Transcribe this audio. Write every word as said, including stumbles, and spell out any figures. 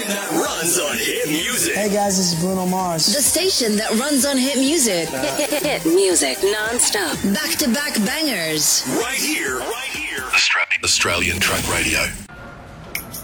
that runs on hit music. Hey guys, this is Bruno Mars. The station that runs on hit music. Hit, hit, hit music non-stop. Back-to-back bangers. Right here, right here. Australian, Australian Track Radio.